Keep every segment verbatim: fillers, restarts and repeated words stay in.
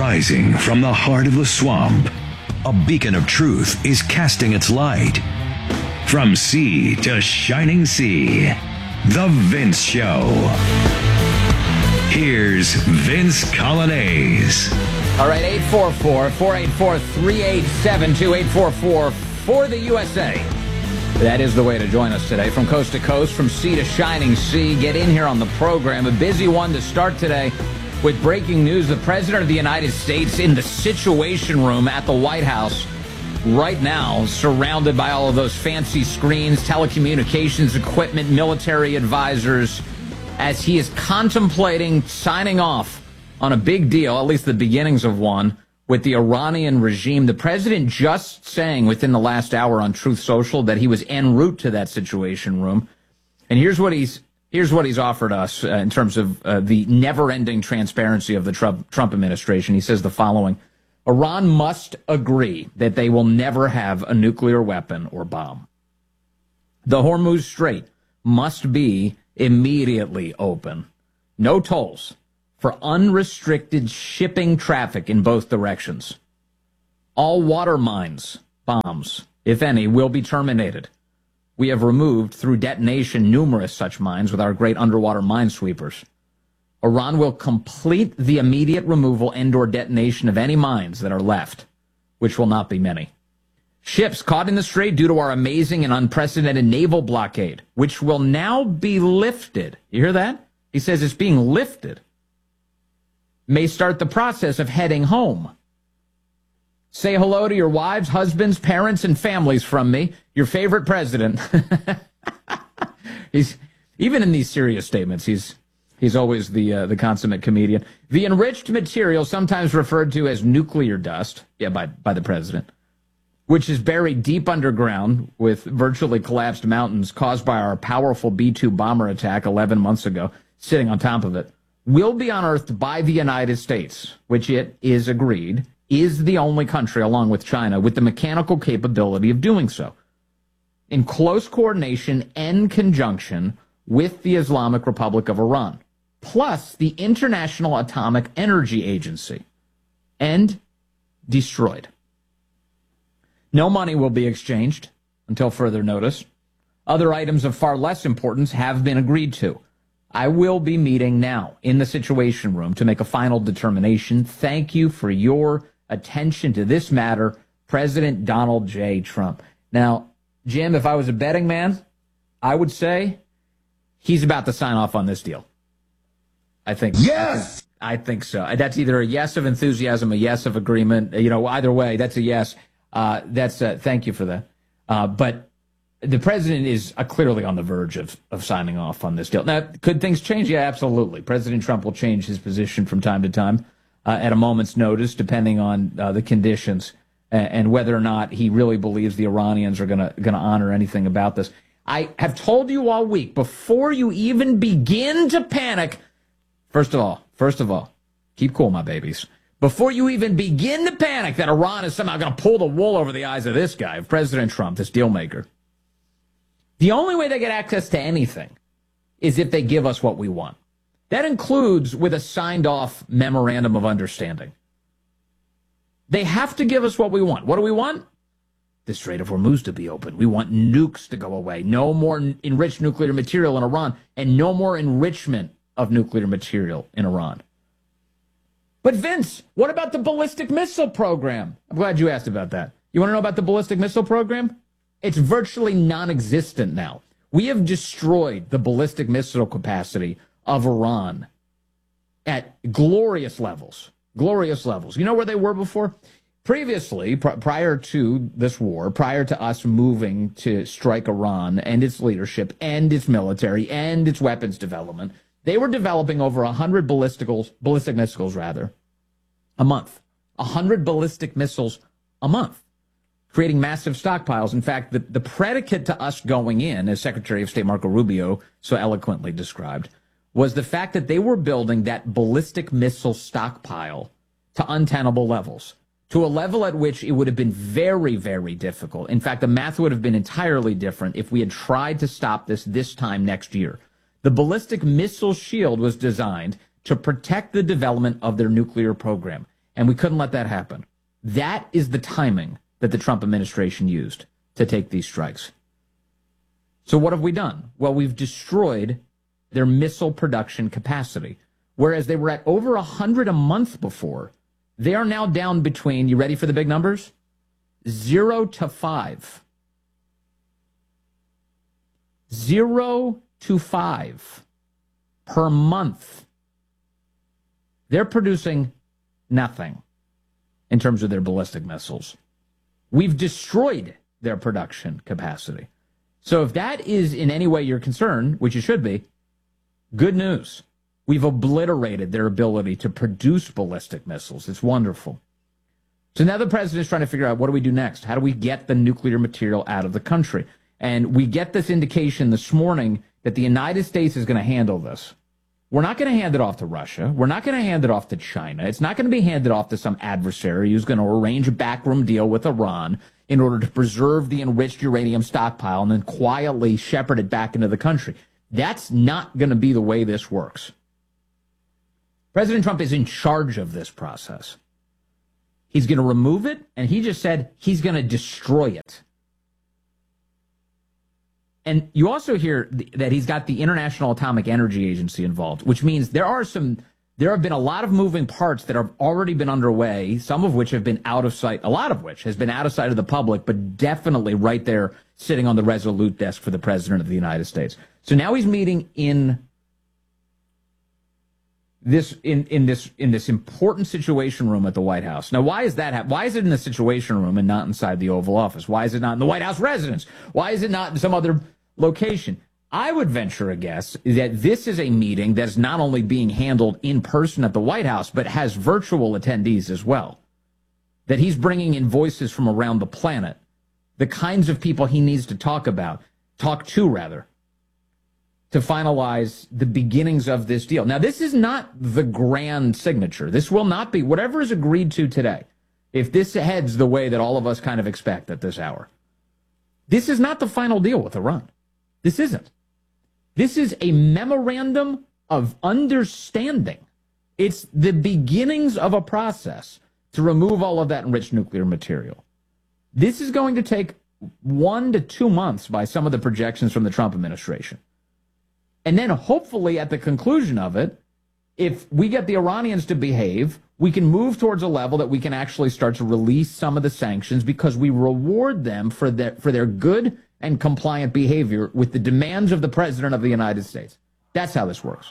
Rising from the heart of the swamp, a beacon of truth is casting its light. From sea to shining sea, The Vince Show. Here's Vince Coglianese. All right, eight four four, four eight four, three eight seven two, eight four four for the U S A. That is the way to join us today. From coast to coast, from sea to shining sea. Get in here on the program. A busy one to start today with breaking news. The President of the United States in the Situation Room at the White House right now, surrounded by all of those fancy screens, telecommunications equipment, military advisors, as he is contemplating signing off on a big deal, at least the beginnings of one, with the Iranian regime. The president just saying within the last hour on Truth Social that he was en route to that Situation Room. And here's what he's here's what he's offered us uh, in terms of uh, the never-ending transparency of the Trump, Trump administration. He says the following: Iran must agree that they will never have a nuclear weapon or bomb. The Hormuz Strait must be immediately open. No tolls for unrestricted shipping traffic in both directions. All water mines, bombs, if any, will be terminated. We have removed, through detonation, numerous such mines with our great underwater minesweepers. Iran will complete the immediate removal and or detonation of any mines that are left, which will not be many. Ships caught in the strait due to our amazing and unprecedented naval blockade, which will now be lifted. You hear that? He says it's being lifted. May start the process of heading home. Say hello to your wives, husbands, parents, and families from me, your favorite president. He's even in these serious statements, he's he's always the uh, the consummate comedian. The enriched material, sometimes referred to as nuclear dust, yeah, by by the president, which is buried deep underground with virtually collapsed mountains caused by our powerful B two bomber attack eleven months ago, sitting on top of it, will be unearthed by the United States, which it is agreed is the only country, along with China, with the mechanical capability of doing so, in close coordination and conjunction with the Islamic Republic of Iran, plus the International Atomic Energy Agency, and destroyed. No money will be exchanged until further notice. Other items of far less importance have been agreed to. I will be meeting now in the Situation Room to make a final determination. Thank you for your attention to this matter, President Donald J. Trump. Now, Jim, if I was a betting man, I would say he's about to sign off on this deal. I think. Yes! I think, I think so. That's either a yes of enthusiasm, a yes of agreement. You know, either way, that's a yes. Uh, that's a, thank you for that. Uh, but the president is uh, clearly on the verge of, of signing off on this deal. Now, could things change? Yeah, absolutely. President Trump will change his position from time to time uh, at a moment's notice, depending on uh, the conditions and, and whether or not he really believes the Iranians are going to going to honor anything about this. I have told you all week, before you even begin to panic, first of all, first of all, keep cool, my babies. Before you even begin to panic that Iran is somehow going to pull the wool over the eyes of this guy, of President Trump, this deal maker, the only way they get access to anything is if they give us what we want. That includes with a signed-off memorandum of understanding. They have to give us what we want. What do we want? The Strait of Hormuz to be open. We want nukes to go away. No more enriched nuclear material in Iran, and no more enrichment of nuclear material in Iran. But Vince, what about the ballistic missile program? I'm glad you asked about that. You want to know about the ballistic missile program? It's virtually non-existent now. We have destroyed the ballistic missile capacity of Iran at glorious levels. Glorious levels. You know where they were before? Previously, pr- prior to this war, prior to us moving to strike Iran and its leadership and its military and its weapons development, they were developing over one hundred ballisticals, ballistic missiles, rather, a month. one hundred ballistic missiles a month, creating massive stockpiles. In fact, the, the predicate to us going in, as Secretary of State Marco Rubio so eloquently described, was the fact that they were building that ballistic missile stockpile to untenable levels, to a level at which it would have been very, very difficult. In fact, the math would have been entirely different if we had tried to stop this this time next year. The ballistic missile shield was designed to protect the development of their nuclear program. And we couldn't let that happen. That is the timing that the Trump administration used to take these strikes. So what have we done? Well, we've destroyed their missile production capacity. Whereas they were at over one hundred a month before, they are now down between, you ready for the big numbers? Zero to five. Zero to five per month. They're producing nothing in terms of their ballistic missiles. We've destroyed their production capacity. So if that is in any way your concern, which it should be, good news. We've obliterated their ability to produce ballistic missiles. It's wonderful. So now the president's trying to figure out, what do we do next? How do we get the nuclear material out of the country? And we get this indication this morning that the United States is going to handle this. We're not going to hand it off to Russia. We're not going to hand it off to China. It's not going to be handed off to some adversary who's going to arrange a backroom deal with Iran in order to preserve the enriched uranium stockpile and then quietly shepherd it back into the country. That's not going to be the way this works. President Trump is in charge of this process. He's going to remove it, and he just said he's going to destroy it. And you also hear th- that he's got the International Atomic Energy Agency involved, which means there are some, there have been a lot of moving parts that have already been underway, some of which have been out of sight, a lot of which has been out of sight of the public, but definitely right there sitting on the Resolute desk for the President of the United States. So now he's meeting in this in, in this in this important Situation Room at the White House. Now, why is that hap- Why is it in the Situation Room and not inside the Oval Office? Why is it not in the White House residence? Why is it not in some other location? I would venture a guess that this is a meeting that's not only being handled in person at the White House, but has virtual attendees as well. That he's bringing in voices from around the planet, the kinds of people he needs to talk about, talk to rather, to finalize the beginnings of this deal. Now, this is not the grand signature. This will not be, whatever is agreed to today, if this heads the way that all of us kind of expect at this hour, this is not the final deal with Iran. This isn't. This is a memorandum of understanding. It's the beginnings of a process to remove all of that enriched nuclear material. This is going to take one to two months by some of the projections from the Trump administration. And then hopefully at the conclusion of it, if we get the Iranians to behave, we can move towards a level that we can actually start to release some of the sanctions because we reward them for their, for their good and compliant behavior with the demands of the President of the United States. That's how this works.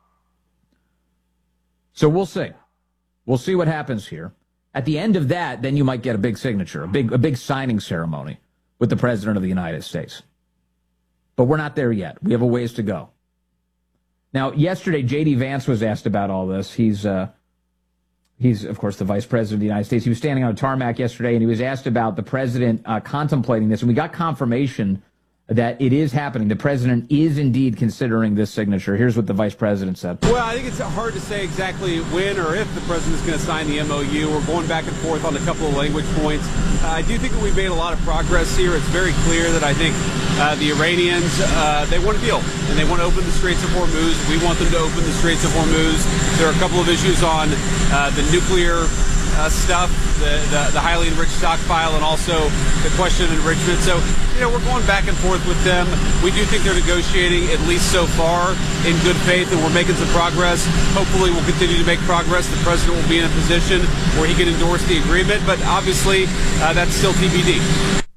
So we'll see. We'll see what happens here. At the end of that, then you might get a big signature, a big, a big signing ceremony with the President of the United States. But we're not there yet. We have a ways to go. Now, yesterday, J D. Vance was asked about all this. He's, uh, he's, of course, the Vice President of the United States. He was standing on a tarmac yesterday, and he was asked about the President uh, contemplating this. And we got confirmation that it is happening. The President is indeed considering this signature. Here's what the Vice President said. Well, I think it's hard to say exactly when or if the President's going to sign the M O U. We're going back and forth on a couple of language points. Uh, I do think that we've made a lot of progress here. It's very clear that I think uh, the Iranians, uh, they want a deal, and they want to open the Straits of Hormuz. We want them to open the Straits of Hormuz. There are a couple of issues on uh, the nuclear uh, stuff, the, the, the highly enriched stockpile, and also the question of enrichment. So, you know, we're going back and forth with them. We do think they're negotiating, at least so far, in good faith, and we're making some progress. Hopefully we'll continue to make progress. The President will be in a position where he can endorse the agreement, but obviously uh, that's still T B D.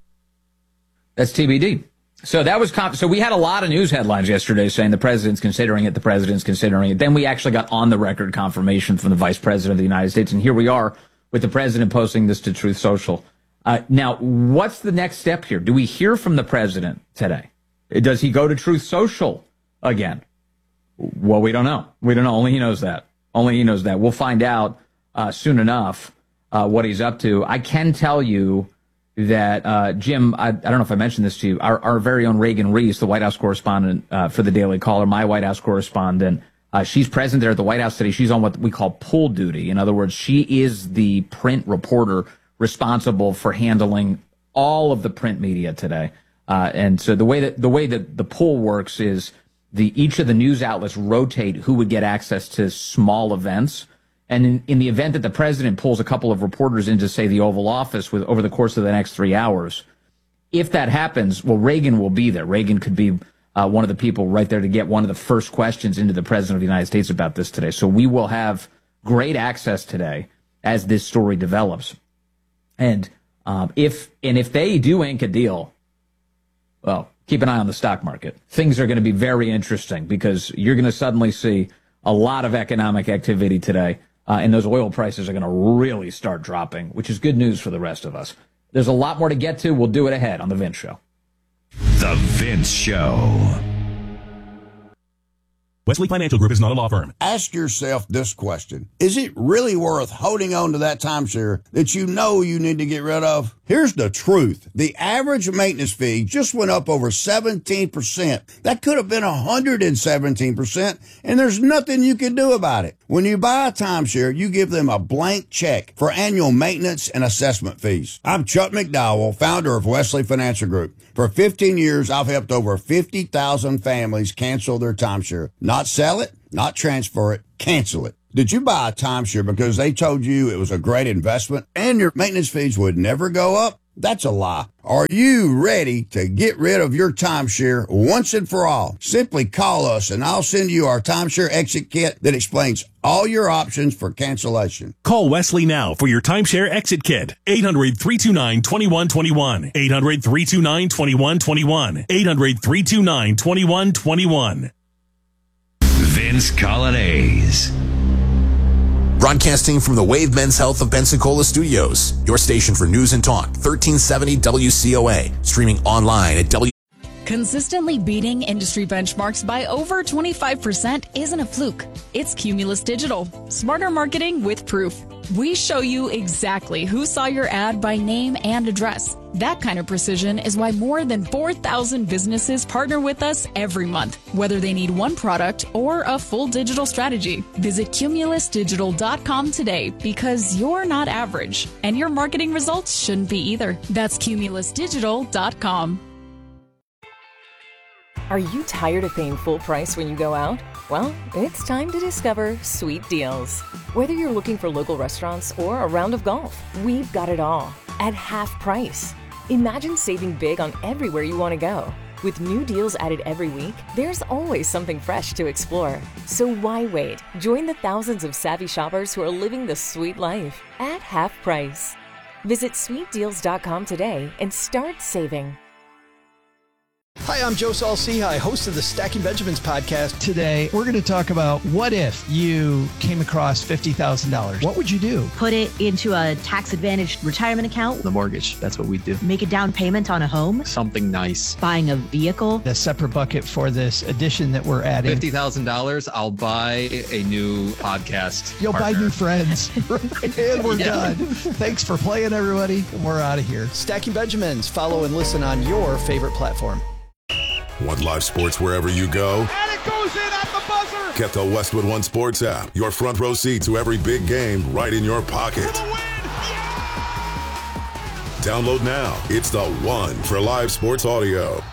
That's T B D. So that was comp- so we had a lot of news headlines yesterday saying the President's considering it, the President's considering it. Then we actually got on the record confirmation from the Vice President of the United States, and here we are with the President posting this to Truth Social. Uh, now, what's the next step here? Do we hear from the President today? Does he go to Truth Social again? Well, we don't know. We don't know. Only he knows that. Only he knows that. We'll find out uh, soon enough uh, what he's up to. I can tell you that, uh, Jim, I, I don't know if I mentioned this to you, our, our very own Reagan Reese, the White House correspondent uh, for the Daily Caller, my White House correspondent, uh, she's present there at the White House today. She's on what we call pull duty. In other words, she is the print reporter responsible for handling all of the print media today. Uh, and so the way that the way that the poll works is the each of the news outlets rotate who would get access to small events. And in, in the event that the president pulls a couple of reporters into, say, the Oval Office with over the course of the next three hours, if that happens, well, Reagan will be there. Reagan could be uh, one of the people right there to get one of the first questions into the president of the United States about this today. So we will have great access today as this story develops. And um, if and if they do ink a deal, well, keep an eye on the stock market. Things are going to be very interesting because you're going to suddenly see a lot of economic activity today, uh, and those oil prices are going to really start dropping, which is good news for the rest of us. There's a lot more to get to. We'll do it ahead on The Vince Show. The Vince Show. Wesley Financial Group is not a law firm. Ask yourself this question. Is it really worth holding on to that timeshare that you know you need to get rid of? Here's the truth. The average maintenance fee just went up over seventeen percent. That could have been one hundred seventeen percent, and there's nothing you can do about it. When you buy a timeshare, you give them a blank check for annual maintenance and assessment fees. I'm Chuck McDowell, founder of Wesley Financial Group. For fifteen years, I've helped over fifty thousand families cancel their timeshare. Not sell it, not transfer it, cancel it. Did you buy a timeshare because they told you it was a great investment and your maintenance fees would never go up? That's a lie. Are you ready to get rid of your timeshare once and for all? Simply call us and I'll send you our timeshare exit kit that explains all your options for cancellation. Call Wesley now for your timeshare exit kit. eight hundred, three two nine, two one two one. eight hundred, three two nine, two one two one. eight hundred, three two nine, two one two one. Vince Colonnese. Broadcasting from the Wave Men's Health of Pensacola Studios, your station for news and talk, thirteen seventy W C O A, streaming online at W. Consistently beating industry benchmarks by over twenty-five percent isn't a fluke. It's Cumulus Digital. Smarter marketing with proof. We show you exactly who saw your ad by name and address. That kind of precision is why more than four thousand businesses partner with us every month, whether they need one product or a full digital strategy. Visit cumulus digital dot com today because you're not average, and your marketing results shouldn't be either. That's cumulus digital dot com. Are you tired of paying full price when you go out? Well, it's time to discover Sweet Deals. Whether you're looking for local restaurants or a round of golf, we've got it all at half price. Imagine saving big on everywhere you want to go. With new deals added every week, there's always something fresh to explore. So why wait? Join the thousands of savvy shoppers who are living the sweet life at half price. Visit sweet deals dot com today and start saving. Hi, I'm Joe Saul-Sehy, host of the Stacking Benjamins podcast. Today, we're going to talk about what if you came across fifty thousand dollars? What would you do? Put it into a tax-advantaged retirement account. The mortgage, that's what we do. Make a down payment on a home. Something nice. Buying a vehicle. A separate bucket for this addition that we're adding. fifty thousand dollars, I'll buy a new podcast You'll partner. buy new friends. And we're yeah. done. Thanks for playing, everybody. We're out of here. Stacking Benjamins. Follow and listen on your favorite platform. Want live sports wherever you go? And it goes in at the buzzer! Get the Westwood One Sports app. Your front row seat to every big game right in your pocket. For the win! Yeah! Download now. It's the one for live sports audio.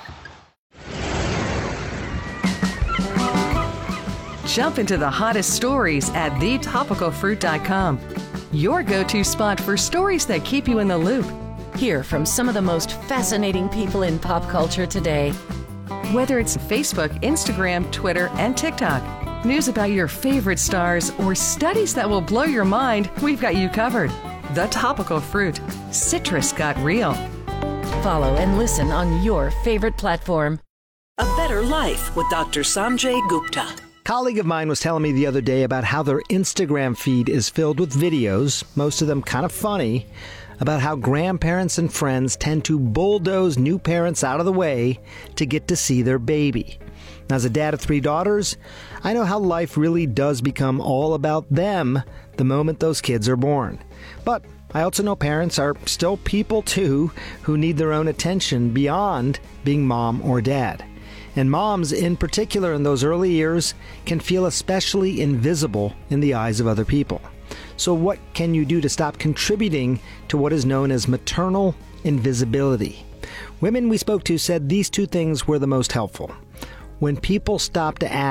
Jump into the hottest stories at the topical fruit dot com. Your go-to spot for stories that keep you in the loop. Hear from some of the most fascinating people in pop culture today. Whether it's Facebook, Instagram, Twitter, and TikTok, news about your favorite stars, or studies that will blow your mind, we've got you covered. The Topical Fruit. Citrus got real. Follow and listen on your favorite platform. A Better Life with Doctor Sanjay Gupta. A colleague of mine was telling me the other day about how their Instagram feed is filled with videos, most of them kind of funny, about how grandparents and friends tend to bulldoze new parents out of the way to get to see their baby. As a dad of three daughters, I know how life really does become all about them the moment those kids are born. But I also know parents are still people too who need their own attention beyond being mom or dad. And moms, in particular in those early years, can feel especially invisible in the eyes of other people. So what can you do to stop contributing to what is known as maternal invisibility? Women we spoke to said these two things were the most helpful. When people stop to ask,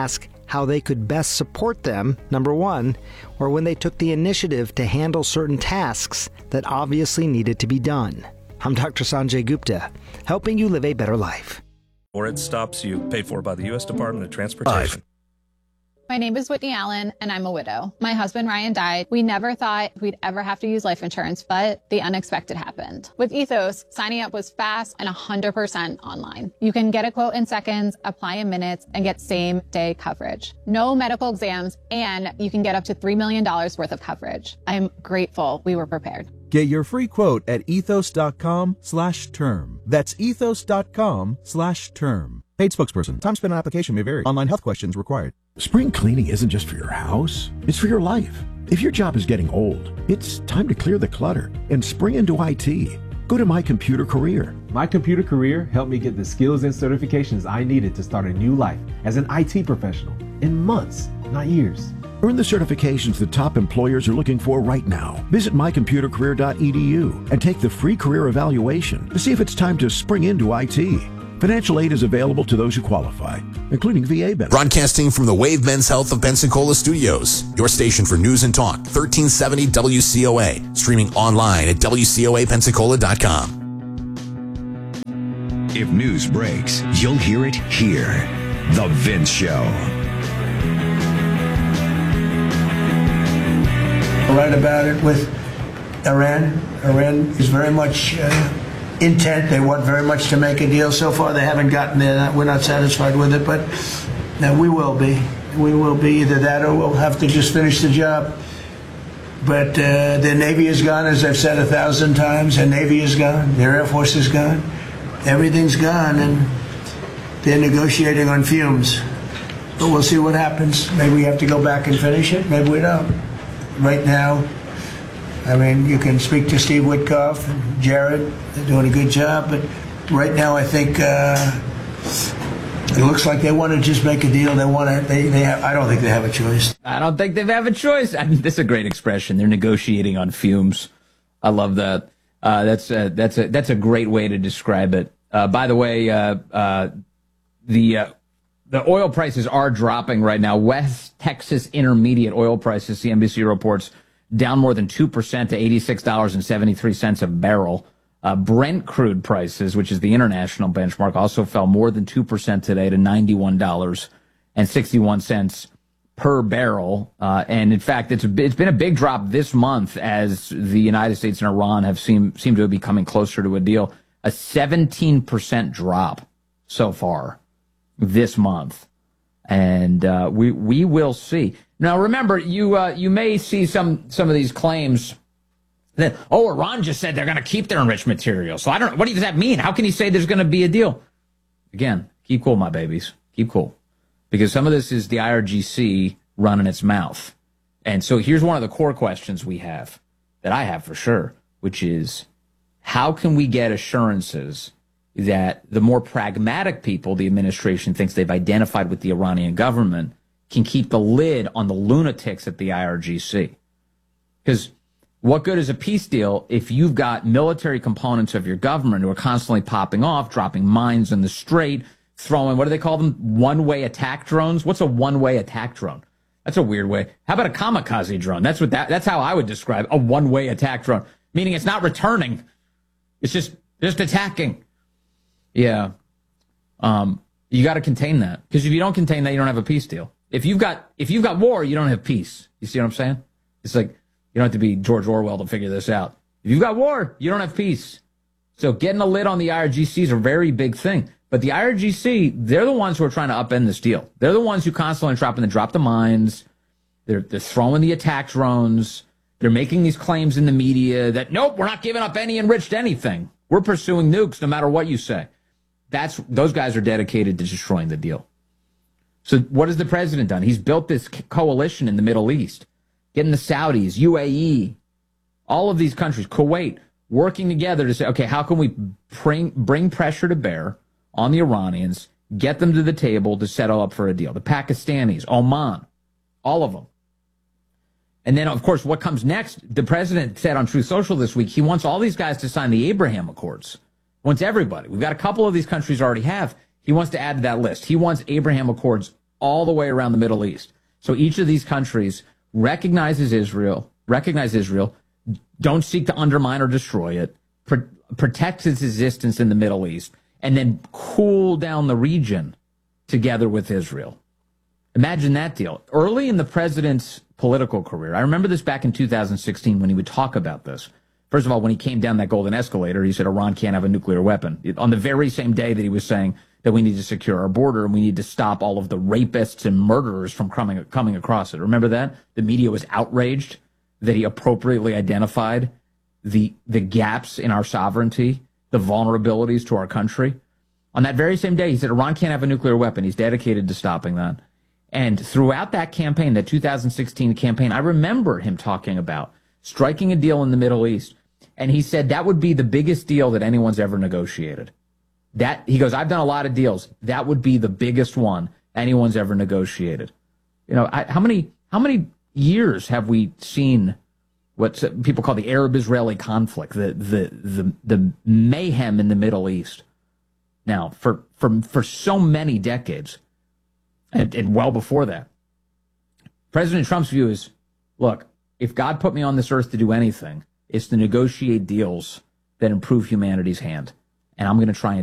how they could best support them, number one, or when they took the initiative to handle certain tasks that obviously needed to be done. I'm Doctor Sanjay Gupta, helping you live a better life. Or it stops you, paid for by the U S Department of Transportation. My name is Whitney Allen, and I'm a widow. My husband, Ryan, died. We never thought we'd ever have to use life insurance, but the unexpected happened. With Ethos, signing up was fast and one hundred percent online. You can get a quote in seconds, apply in minutes, and get same-day coverage. No medical exams, and you can get up to three million dollars worth of coverage. I'm grateful we were prepared. Get your free quote at ethos.com slash term. That's ethos.com slash term. Paid spokesperson. Time spent on application may vary. Online health questions required. Spring cleaning isn't just for your house, it's for your life. If your job is getting old, it's time to clear the clutter and spring into I T. Go to My Computer Career. My Computer Career helped me get the skills and certifications I needed to start a new life as an I T professional in months, not years. Earn the certifications that top employers are looking for right now. Visit my computer career dot e d u and take the free career evaluation to see if it's time to spring into I T. Financial aid is available to those who qualify, including V A benefits. Broadcasting from the Wave Men's Health of Pensacola Studios, your station for news and talk, thirteen seventy W C O A. Streaming online at w c o a pensacola dot com. If news breaks, you'll hear it here. The Vince Show. Right about it with Iran. Iran is very much uh, intent. They want very much to make a deal. So far, they haven't gotten there. We're not satisfied with it, but now we will be. We will be either that or we'll have to just finish the job. But uh, their Navy is gone, as I've said a thousand times. Their Navy is gone. Their Air Force is gone. Everything's gone, and they're negotiating on fumes. But we'll see what happens. Maybe we have to go back and finish it. Maybe we don't. Right now, I mean, you can speak to Steve Witkoff and Jared. They're doing a good job. But right now, I think uh, it looks like they want to just make a deal. They want to. They. They. Have, I don't think they have a choice. I don't think they have a choice. I mean, this is a great expression. They're negotiating on fumes. I love that. Uh, that's a, that's a that's a great way to describe it. Uh, by the way, uh, uh, the. Uh, The oil prices are dropping right now. West Texas Intermediate oil prices, C N B C reports, down more than two percent to eighty-six dollars and seventy-three cents a barrel. Uh, Brent crude prices, which is the international benchmark, also fell more than two percent today to ninety-one dollars and sixty-one cents per barrel. Uh, and in fact, it's, a, it's been a big drop this month as the United States and Iran have seemed, seemed to be coming closer to a deal. A seventeen percent drop so far this month, and uh, we we will see. Now, remember, you uh, you may see some some of these claims that, oh, Iran just said they're going to keep their enriched material. So I don't. What does that mean? How can he say there's going to be a deal? Again, keep cool, my babies. Keep cool, because some of this is the I R G C running its mouth. And so here's one of the core questions we have, that I have for sure, which is, how can we get assurances that the more pragmatic people the administration thinks they've identified with the Iranian government can keep the lid on the lunatics at the I R G C? Because what good is a peace deal if you've got military components of your government who are constantly popping off, dropping mines in the strait, throwing, what do they call them, one-way attack drones? What's a one-way attack drone? That's a weird way. How about a kamikaze drone? That's what that, that's how I would describe a one-way attack drone, meaning it's not returning. It's just just attacking. Yeah. Um, you got to contain that, because if you don't contain that, you don't have a peace deal. If you've got if you've got war, you don't have peace. You see what I'm saying? It's like, you don't have to be George Orwell to figure this out. If you've got war, you don't have peace. So getting a lid on the I R G C is a very big thing. But the I R G C, they're the ones who are trying to upend this deal. They're the ones who constantly are dropping the drop the mines. They're they're throwing the attack drones. They're making these claims in the media that, nope, we're not giving up any enriched anything. We're pursuing nukes no matter what you say. That's those guys are dedicated to destroying the deal. So what has the president done? He's built this coalition in the Middle East, getting the Saudis, U A E, all of these countries, Kuwait, working together to say, okay, how can we bring, bring pressure to bear on the Iranians, get them to the table to settle up for a deal? The Pakistanis, Oman, all of them. And then, of course, what comes next? The president said on Truth Social this week, he wants all these guys to sign the Abraham Accords. Wants everybody. We've got a couple of these countries already have. He wants to add to that list. He wants Abraham Accords all the way around the Middle East. So each of these countries recognizes Israel, recognize Israel, don't seek to undermine or destroy it, pr- protects its existence in the Middle East, and then cool down the region together with Israel. Imagine that deal. Early in the president's political career, I remember this back in two thousand sixteen when he would talk about this. First of all, when he came down that golden escalator, he said Iran can't have a nuclear weapon. On the very same day that he was saying that we need to secure our border and we need to stop all of the rapists and murderers from coming, coming across it. Remember that? The media was outraged that he appropriately identified the the gaps in our sovereignty, the vulnerabilities to our country. On that very same day, he said Iran can't have a nuclear weapon. He's dedicated to stopping that. And throughout that campaign, the two thousand sixteen campaign, I remember him talking about striking a deal in the Middle East. And he said that would be the biggest deal that anyone's ever negotiated. That, he goes, I've done a lot of deals. That would be the biggest one anyone's ever negotiated. You know, I, how many how many years have we seen what people call the Arab-Israeli conflict, the the the, the mayhem in the Middle East? Now, for for for so many decades, and, and well before that, President Trump's view is, look, if God put me on this earth to do anything, it's to negotiate deals that improve humanity's hand, and I'm going to try and